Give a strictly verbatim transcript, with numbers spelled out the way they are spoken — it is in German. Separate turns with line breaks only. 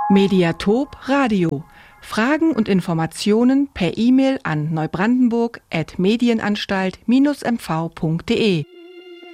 Mediatop Radio. Fragen und Informationen per E-Mail an neubrandenburg at medienanstalt dash m v punkt de.